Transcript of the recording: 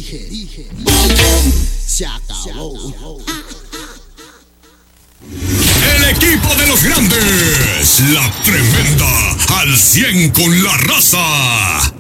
Se acabó. El equipo de los grandes, la tremenda, al 100 con la raza.